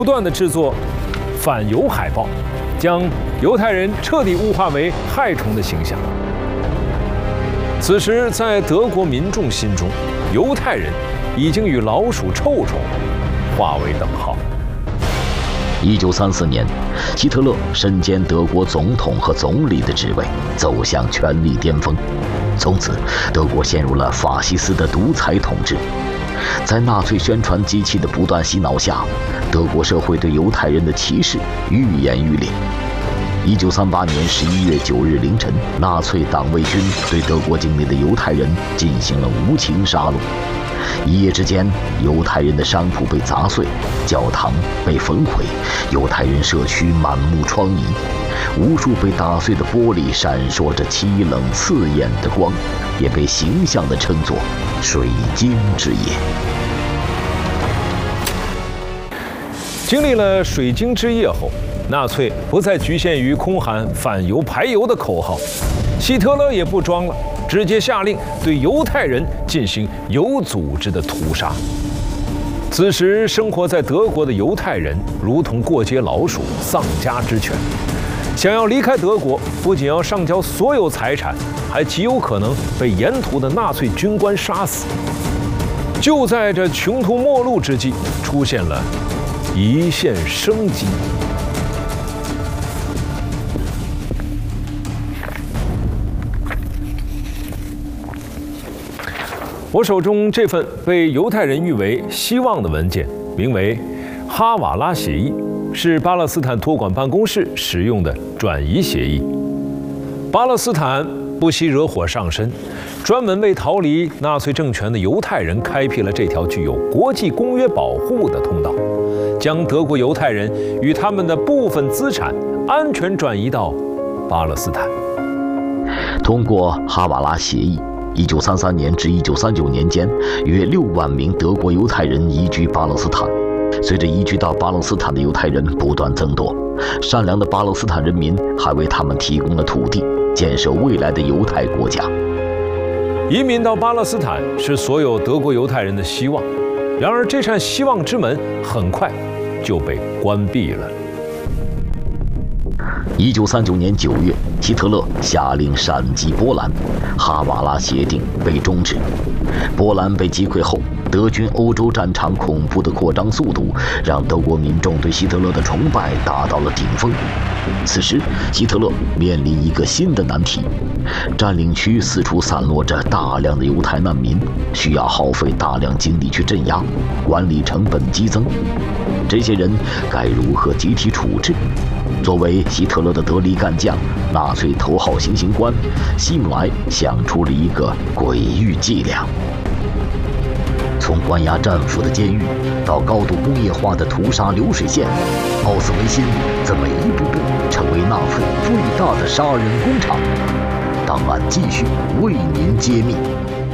不断地制作反犹海报，将犹太人彻底物化为害虫的形象。此时，在德国民众心中，犹太人已经与老鼠、臭虫划为等号。 1934年，希特勒身兼德国总统和总理的职位，走向权力巅峰。从此，德国陷入了法西斯的独裁统治。在纳粹宣传机器的不断洗脑下，德国社会对犹太人的歧视愈演愈烈。1938年11月9日凌晨，纳粹党卫军对德国境内的犹太人进行了无情杀戮。一夜之间，犹太人的商铺被砸碎，教堂被焚毁，犹太人社区满目疮痍，无数被打碎的玻璃闪烁着凄冷刺眼的光，也被形象地称作水晶之夜。 经历了水晶之夜后，纳粹不再局限于空喊反犹排犹的口号，希特勒也不装了，直接下令对犹太人进行有组织的屠杀。此时，生活在德国的犹太人如同过街老鼠，丧家之犬。想要离开德国，不仅要上交所有财产，还极有可能被沿途的纳粹军官杀死。就在这穷途末路之际，出现了一线生机。我手中这份被犹太人誉为希望的文件，名为《哈瓦拉协议》，是巴勒斯坦托管办公室使用的转移协议。巴勒斯坦不惜惹火上身，专门为逃离纳粹政权的犹太人开辟了这条具有国际公约保护的通道，将德国犹太人与他们的部分资产安全转移到巴勒斯坦。 通过哈瓦拉协议，1933年至1939年间，约6万名德国犹太人移居巴勒斯坦。随着移居到巴勒斯坦的犹太人不断增多，善良的巴勒斯坦人民还为他们提供了土地，建设未来的犹太国家。 移民到巴勒斯坦是所有德国犹太人的希望，然而这扇希望之门很快就被关闭了。 1939年9月，希特勒下令闪击波兰，哈瓦拉协定被终止。波兰被击溃后，德军欧洲战场恐怖的扩张速度让德国民众对希特勒的崇拜达到了顶峰。此时，希特勒面临一个新的难题：占领区四处散落着大量的犹太难民，需要耗费大量精力去镇压，管理成本激增。这些人该如何集体处置？作为希特勒的得力干将，纳粹头号行刑官希姆莱想出了一个诡异伎俩。从关押战俘的监狱到高度工业化的屠杀流水线，奥斯维辛怎么一步步成为纳粹最大的杀人工厂？档案继续为您揭秘。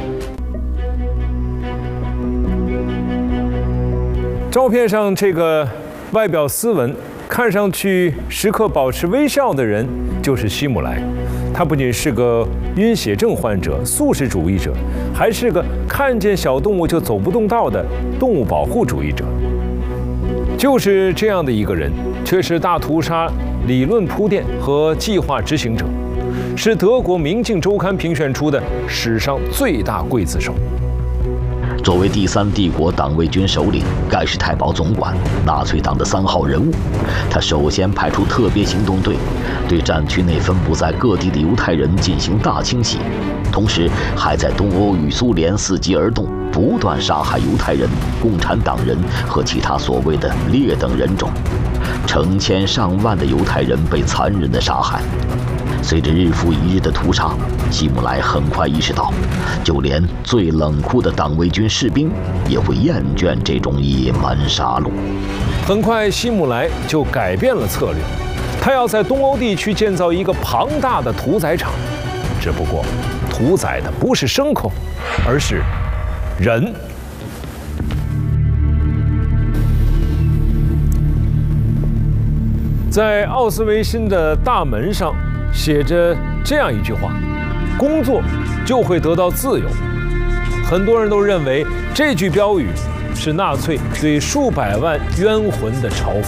照片上这个外表斯文，看上去时刻保持微笑的人就是希姆莱。他不仅是个晕血症患者、素食主义者，还是个看见小动物就走不动道的动物保护主义者。就是这样的一个人，却是大屠杀理论铺垫和计划执行者，是德国《明镜周刊》评选出的史上最大刽子手。 作为第三帝国党卫军首领、盖世太保总管、纳粹党的3号人物，他首先派出特别行动队，对战区内分布在各地的犹太人进行大清洗，同时还在东欧与苏联伺机而动，不断杀害犹太人、共产党人和其他所谓的劣等人种，成千上万的犹太人被残忍地杀害。随着日复一日的屠杀，希姆莱很快意识到，就连最冷酷的党卫军士兵也会厌倦这种野蛮杀戮。 很快，希姆莱就改变了策略，他要在东欧地区建造一个庞大的屠宰场，只不过屠宰的不是牲口，而是人。在奥斯维辛的大门上写着这样一句话：工作就会得到自由。很多人都认为这句标语是纳粹对数百万冤魂的嘲讽。